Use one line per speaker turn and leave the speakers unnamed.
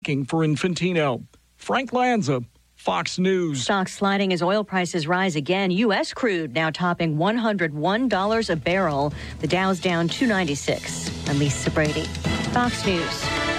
For Infantino, Frank Lanza, Fox News.
Stocks sliding as oil prices rise again. U.S. crude now topping $101 a barrel. The Dow's down 296. I'm Lisa Brady, Fox News.